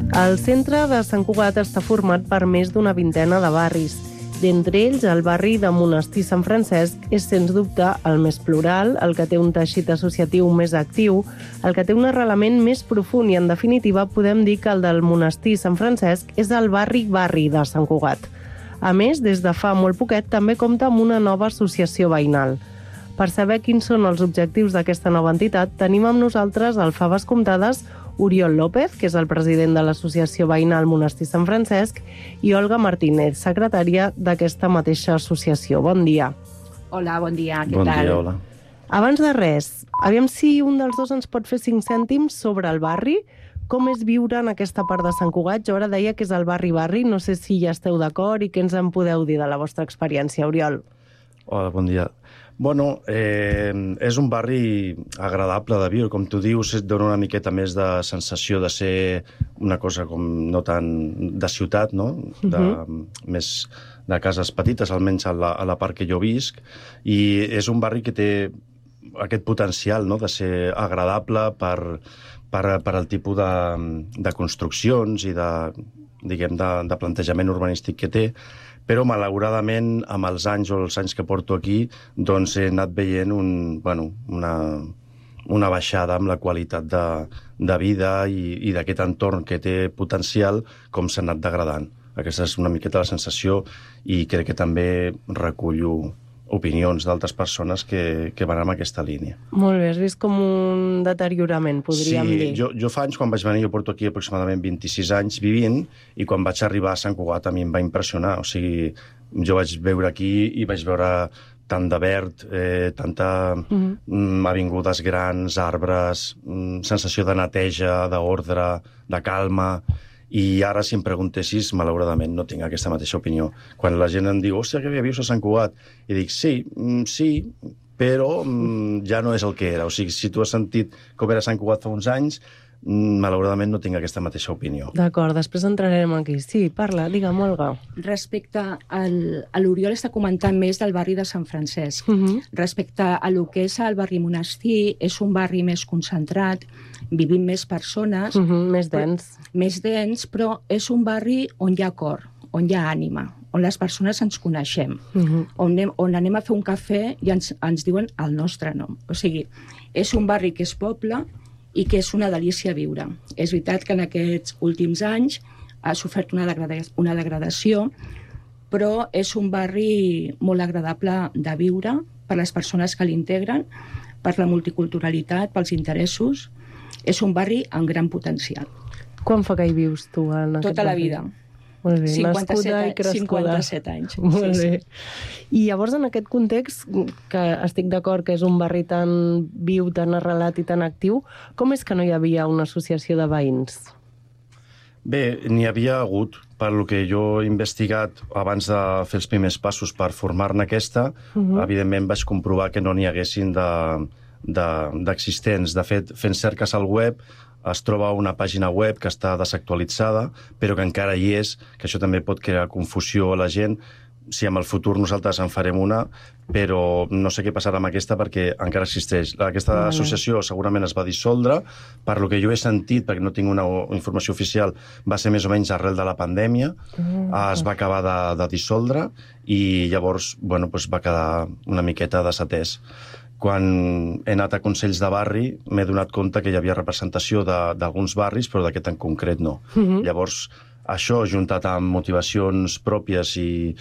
El centre de Sant Cugat està format per més d'una vintena de barris. D'entre ells, el barri de Monestir Sant Francesc és, sens dubte, el més plural, el que té un teixit associatiu més actiu, el que té un arrelament més profund i, en definitiva, podem dir que el del Monestir Sant Francesc és el barri de Sant Cugat. A més, des de fa molt poquet, també compta amb una nova associació veïnal. Per saber quins són els objectius d'aquesta nova entitat, tenim amb nosaltres al Faves Comptades Oriol López, que és el president de l'Associació Veïnal Monestir Sant Francesc, i Olga Martínez, secretària d'aquesta mateixa associació. Bon dia. Hola, bon dia, què tal? Bon dia, hola. Abans de res, aviam si un dels dos ens pot fer 5 cèntims sobre el barri. Com és viure en aquesta part de Sant Cugat? Jo ara deia que és el barri, no sé si ja esteu d'acord i què ens en podeu dir de la vostra experiència, Oriol. Hola, bon dia. Bueno, és un barri agradable de viure, com tu dius, dona una miqueta més de sensació de ser una cosa com no tan de ciutat, no? Més de cases petites, almenys a la part que jo visc, i és un barri que té aquest potencial, no?, de ser agradable per al tipus de construccions i de plantejament urbanístic que té, però malauradament amb els anys o els anys que porto aquí doncs he anat veient una baixada amb la qualitat de vida i d'aquest entorn que té potencial, com s'ha anat degradant. Aquesta és una miqueta la sensació i crec que també recullo opinions d'altres persones que van en aquesta línia. Molt bé, has vist com un deteriorament, podríem dir. Sí, jo fa anys, quan vaig venir, jo porto aquí aproximadament 26 anys vivint, i quan vaig arribar a Sant Cugat a mi em va impressionar. O sigui, jo vaig veure aquí i vaig veure tant de verd, avingudes grans, arbres, sensació de neteja, d'ordre, de calma. I ara, si em preguntessis, malauradament no tinc aquesta mateixa opinió. Quan la gent em diu, hòstia, que vius a Sant Cugat, i dic, sí, però ja no és el que era. O sigui, si tu has sentit com era Sant Cugat fa uns anys, malauradament no tinc aquesta mateixa opinió. D'acord, després entrarem aquí. Sí, parla, digue'm, Olga. Respecte l'Oriol està comentant més del barri de Sant Francesc. Respecte a lo que és el barri Monestir, és un barri més concentrat, vivim més persones. Més dens. Més dens, però és un barri on hi ha cor, on hi ha ànima, on les persones ens coneixem, on anem a fer un cafè i ens diuen el nostre nom. O sigui, és un barri que és poble i que és una delícia viure. És veritat que en aquests últims anys ha sofert una degradació, però és un barri molt agradable de viure per les persones que l'integren, per la multiculturalitat, pels interessos. És un barri amb gran potencial. Quan fa que hi vius tu en aquest barri? Tota la vida. Molt bé, nascuda i crescuda. 57 anys. Molt bé. I llavors, en aquest context, que estic d'acord que és un barri tan viu, tan arrelat i tan actiu, com és que no hi havia una associació de veïns? Bé, n'hi havia hagut. Per lo que jo he investigat abans de fer els primers passos per formar-ne aquesta, evidentment vaig comprovar que no n'hi haguessin d'existents. De fet, fent cerques al web, es troba una pàgina web que està desactualitzada, però que encara hi és, que això també pot crear confusió a la gent. Si en el futur nosaltres en farem una, però no sé què passarà amb aquesta perquè encara existeix. Aquesta associació segurament es va dissoldre, per lo que jo he sentit, perquè no tinc una informació oficial, va ser més o menys arrel de la pandèmia, es va acabar de dissoldre i llavors va quedar una miqueta desatès. Quan he anat a Consells de Barri m'he donat compte que hi havia representació d'alguns barris, però d'aquest en concret no. Llavors, això, juntat amb motivacions pròpies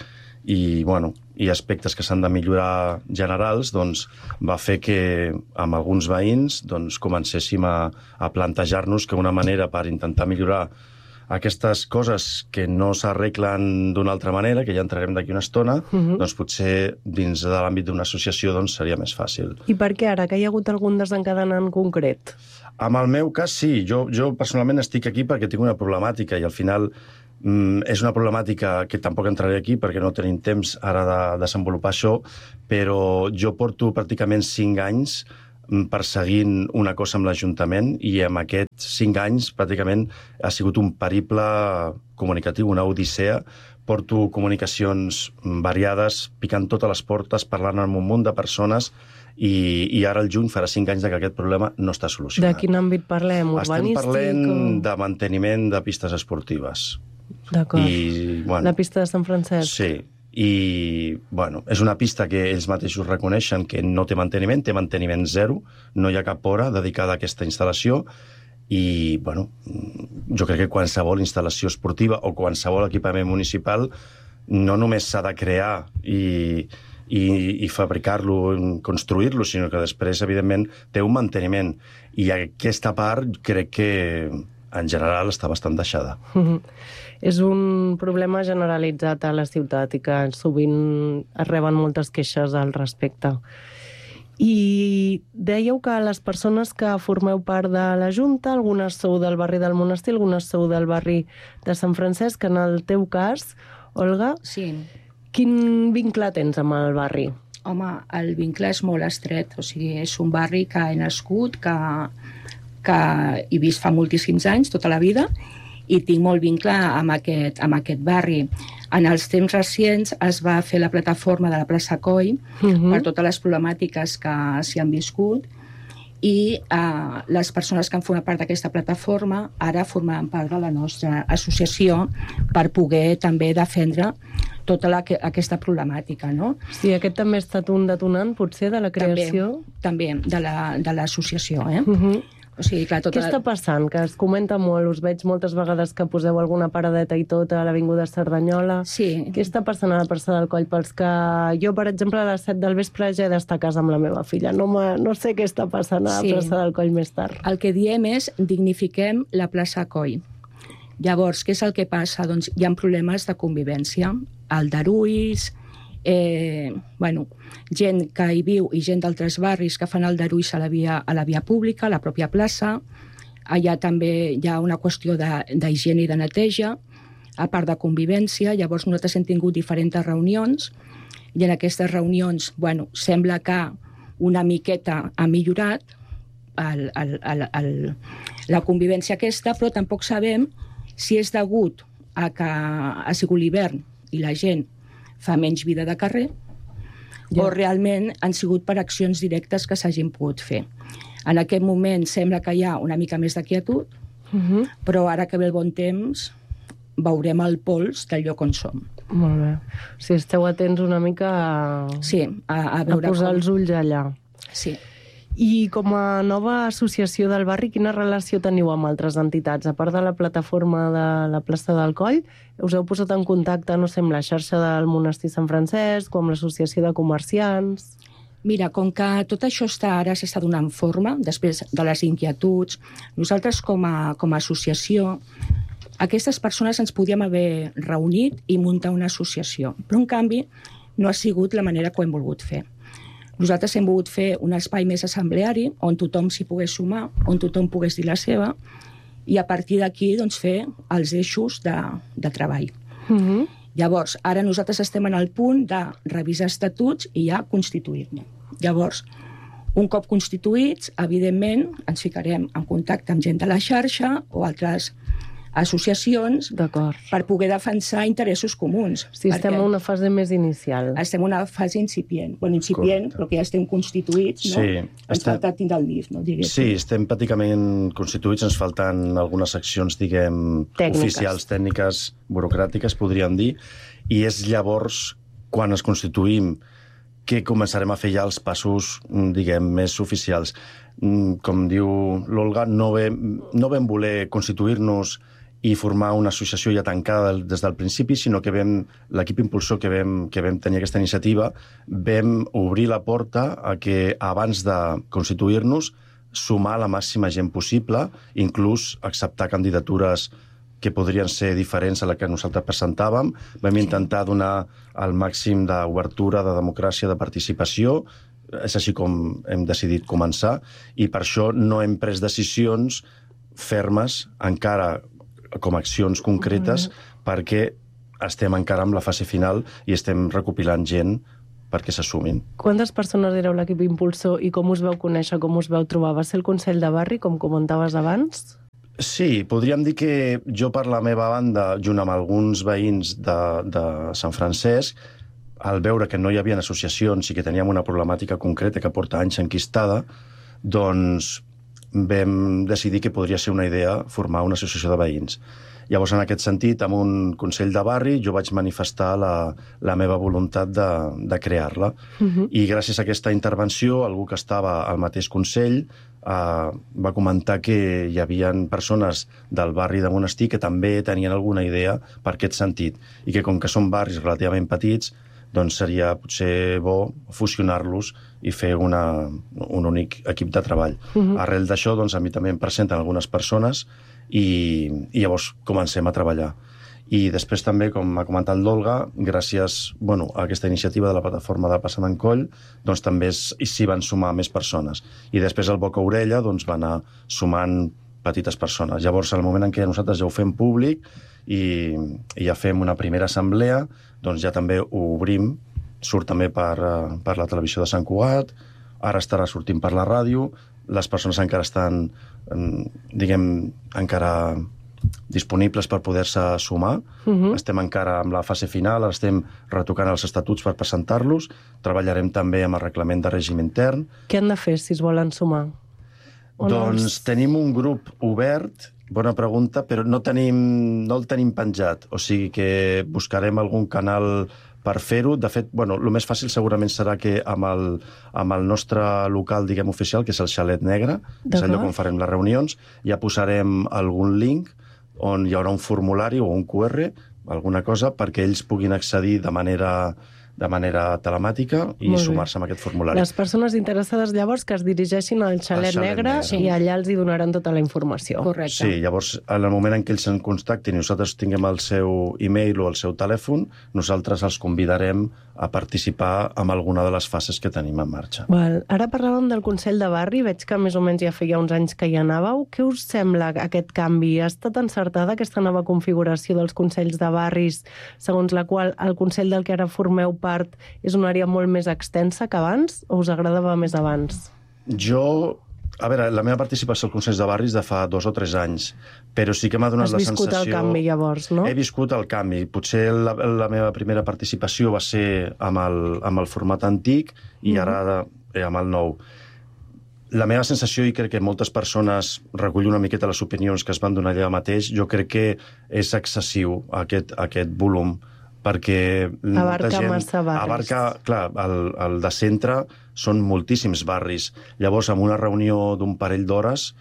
i aspectes que s'han de millorar generals, doncs, va fer que amb alguns veïns comencéssim a plantejar-nos que una manera per intentar millorar aquestes coses que no s'arreglen d'una altra manera, que ja entrarem d'aquí una estona, doncs potser dins de l'àmbit d'una associació seria més fàcil. I per què ara? Que hi ha hagut algun desencadenant concret? En el meu cas, sí. Jo personalment estic aquí perquè tinc una problemàtica i al final és una problemàtica que tampoc entraré aquí perquè no tenim temps ara de desenvolupar això, però jo porto pràcticament 5 anys perseguint una cosa amb l'Ajuntament i en aquests 5 anys pràcticament ha sigut un periple comunicatiu, una odissea. Porto comunicacions variades, picant totes les portes, parlant amb un munt de persones i ara al juny farà 5 anys que aquest problema no està solucionat. De quin àmbit parlem? Urbanístic? Estem parlant de manteniment de pistes esportives. D'acord. Bueno, la pista de Sant Francesc. Sí. I, bueno, és una pista que ells mateixos reconeixen que no té manteniment zero, no hi ha cap hora dedicada a aquesta instal·lació i, bueno, jo crec que qualsevol instal·lació esportiva o qualsevol equipament municipal no només s'ha de crear i fabricar-lo, construir-lo, sinó que després, evidentment, té un manteniment. I aquesta part crec que, en general, està bastant deixada. És un problema generalitzat a la ciutat i que sovint es reben moltes queixes al respecte. I dèieu que les persones que formeu part de la Junta, algunes sou del barri del Monestir, algunes sou del barri de Sant Francesc. En el teu cas, Olga, Sí. quin vincle tens amb el barri? Home, el vincle és molt estret. O sigui, és un barri que he nascut, que he vist fa moltíssims anys, tota la vida, i tinc molt vincle amb aquest barri. En els temps recents es va fer la plataforma de la plaça Coll per totes les problemàtiques que s'hi han viscut i les persones que han format part d'aquesta plataforma ara formaran part de la nostra associació per poder també defendre tota aquesta problemàtica, no? Sí, aquest també ha estat un detonant, potser, de la creació? També de l'associació, O sigui, clar, Què està passant? Que es comenta molt, us veig moltes vegades que poseu alguna paradeta i tot a l'Avinguda Cerdanyola. Sí. Què està passant a la plaça del Coll? Pels que jo, per exemple, a les 7 del vespre ja he d'estar a casa amb la meva filla. No sé què està passant a la plaça del Coll més tard. El que diem és dignifiquem la plaça Coll. Llavors, què és el que passa? Doncs hi ha problemes de convivència. Aldarulls, gent que hi viu i gent d'altres barris que fan aldarulls a la via pública, a la pròpia plaça. Allà també hi ha una qüestió d'higiene i de neteja, a part de convivència. Llavors nosaltres hem tingut diferents reunions i en aquestes reunions, sembla que una miqueta ha millorat la convivència aquesta, però tampoc sabem si és degut a que ha sigut l'hivern i la gent fa menys vida de carrer, o realment han sigut per accions directes que s'hagin pogut fer. En aquest moment sembla que hi ha una mica més de quietud, però ara que ve el bon temps veurem el pols del lloc on som. Molt bé. Si esteu atents una mica a posar els ulls allà. Sí. I com a nova associació del barri, quina relació teniu amb altres entitats? A part de la plataforma de la plaça del Coll, us heu posat en contacte, no sé, amb la xarxa del Monestir Sant Francesc o amb l'associació de comerciants? Mira, com que tot això ara s'està donant forma, després de les inquietuds, nosaltres com a associació, aquestes persones ens podíem haver reunit i muntar una associació, però en canvi no ha sigut la manera que ho hem volgut fer. Nosaltres hem volgut fer un espai més assembleari on tothom s'hi pogués sumar, on tothom pogués dir la seva i a partir d'aquí fer els eixos de treball. Llavors, ara nosaltres estem en el punt de revisar estatuts i ja constituir-ne. Llavors, un cop constituïts, evidentment, ens ficarem en contacte amb gent de la xarxa o altres associacions per poder defensar interessos comuns. Si estem en una fase més inicial. Estem en una fase incipient. Incipient, però que ja estem constituïts, no? Sí. Ens falta tindre el NIF, no? Sí, estem pràcticament constituïts, ens falten algunes seccions, oficials, tècniques, burocràtiques, podríem dir, i és llavors, quan es constituïm, que començarem a fer ja els passos, més oficials. Com diu l'Olga, no vam voler constituir-nos i formar una associació ja tancada des del principi, sinó que l'equip impulsor que vam tenir aquesta iniciativa, vam obrir la porta a que abans de constituir-nos sumar la màxima gent possible, inclús acceptar candidatures que podrien ser diferents a la que nosaltres presentàvem. Vam intentar donar el màxim d'obertura, de democràcia, de participació. És així com hem decidit començar i per això no hem pres decisions fermes encara com a accions concretes perquè estem encara en la fase final i estem recopilant gent perquè s'assumin. Quantes persones éreu l'equip impulsor i com us veu conèixer, com us veu trobar? Va ser el Consell de Barri, com comentaves abans? Sí, podríem dir que jo per la meva banda, junt amb alguns veïns de Sant Francesc, al veure que no hi havia associacions i que teníem una problemàtica concreta que porta anys enquistada, doncs vam decidir que podria ser una idea formar una associació de veïns. Llavors, en aquest sentit, amb un Consell de Barri, jo vaig manifestar la meva voluntat de crear-la. I gràcies a aquesta intervenció, algú que estava al mateix Consell va comentar que hi havia persones del barri de Monestir que també tenien alguna idea per aquest sentit, i que com que són barris relativament petits, doncs seria potser bo fusionar-los i fer un únic equip de treball. Arrel d'això, doncs, a mi també em presenten algunes persones i llavors comencem a treballar. I després també, com ha comentat l'Olga, gràcies a aquesta iniciativa de la plataforma de Passant en Coll, doncs també s'hi van sumar més persones. I després el Boca Orella va anar sumant petites persones. Llavors, al moment en què nosaltres ja ho fem públic i ja fem una primera assemblea, doncs ja també ho obrim, surt també per la televisió de Sant Cugat, ara estarà sortint per la ràdio, les persones encara estan, encara disponibles per poder-se sumar. Estem encara amb la fase final, estem retocant els estatuts per presentar-los, treballarem també amb el reglament de règim intern. Què han de fer si es volen sumar? Doncs tenim un grup obert, bona pregunta, però no el tenim penjat, o sigui que buscarem algun canal per fer-ho. De fet, el més fàcil segurament serà que amb el nostre local, diguem, oficial, que és el Xalet Negre, que és el lloc on farem les reunions, ja posarem algun link on hi haurà un formulari o un QR, alguna cosa, perquè ells puguin accedir de manera telemàtica i sumar-se amb aquest formulari. Les persones interessades, llavors, que es dirigeixin al Xalet Negre i allà els hi donaran tota la informació. Correcte. Sí, llavors, en el moment en què ells ens contactin i nosaltres tinguem el seu e-mail o el seu telèfon, nosaltres els convidarem a participar en alguna de les fases que tenim en marxa. Ara parlàvem del Consell de Barri, veig que més o menys ja feia uns anys que hi anàveu. Què us sembla aquest canvi? Ha estat encertada aquesta nova configuració dels Consells de Barris, segons la qual el Consell del que ara formeu part és una àrea molt més extensa que abans, o us agradava més abans? La meva participació al Consell de Barris de fa 2 o 3 anys, però sí que m'ha donat la sensació... Has viscut el canvi llavors, no? He viscut el canvi. Potser la meva primera participació va ser amb el format antic i ara amb el nou. La meva sensació, i crec que moltes persones recullen una miqueta les opinions que es van donar allà mateix, jo crec que és excessiu aquest volum, perquè abarca massa barris. Clar, el de centre són moltíssims barris. Llavors, amb una reunió d'un parell d'hores,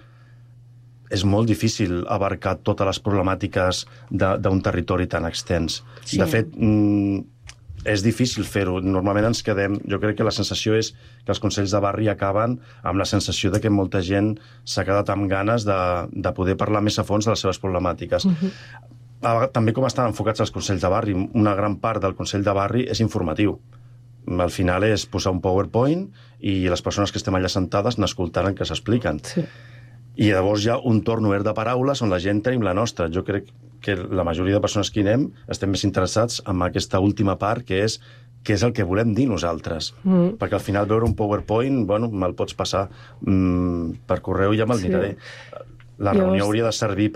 és molt difícil abarcar totes les problemàtiques d'un territori tan extens. Sí. De fet, és difícil fer-ho. Normalment ens quedem... Jo crec que la sensació és que els consells de barri acaben amb la sensació de que molta gent s'ha quedat amb ganes de poder parlar més a fons de les seves problemàtiques. També com estan enfocats els consells de barri, una gran part del consell de barri és informatiu. Al final és posar un PowerPoint i les persones que estem allà sentades n'escoltaran que s'expliquen. Sí. I llavors hi ha un torn obert de paraules on la gent tenim la nostra. Jo crec que la majoria de persones que hi anem estem més interessats en aquesta última part, que és què és el que volem dir nosaltres. Perquè al final veure un PowerPoint, me'l pots passar per correu i ja me'l miraré. La reunió hauria de servir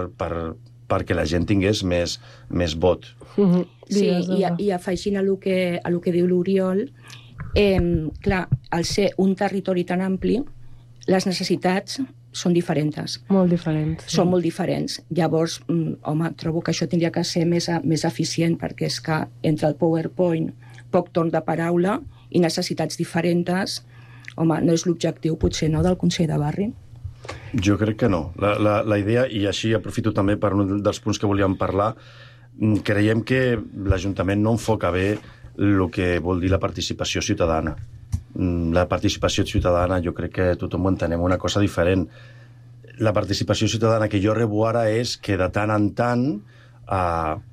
perquè la gent tingués més vot. Sí, i afegint a lo que diu l'Oriol, clar, al ser un territori tan ampli, les necessitats són diferents. Molt diferents. Són molt diferents. Llavors, trobo que això tindria que ser més eficient, perquè és que entre el PowerPoint, poc torn de paraula i necessitats diferents, no és l'objectiu, potser, no, del Consell de Barri. Jo crec que no. La idea, i així aprofito també per un dels punts que volíem parlar, creiem que l'Ajuntament no enfoca bé el que vol dir la participació ciutadana. La participació ciutadana, jo crec que tothom ho entenem, una cosa diferent. La participació ciutadana que jo rebo ara és que de tant en tant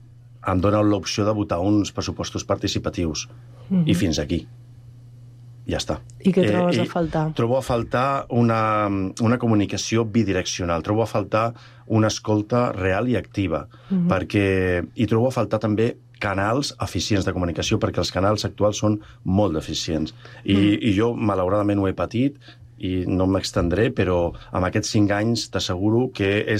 em donen l'opció de votar uns pressupostos participatius. I fins aquí. ja està. I què trobes a faltar? Trobo a faltar una comunicació bidireccional, trobo a faltar una escolta real i activa, i trobo a faltar també canals eficients de comunicació, perquè els canals actuals són molt deficients. I jo, malauradament, ho he patit, i no m'extendré, però amb aquests 5 anys t'asseguro que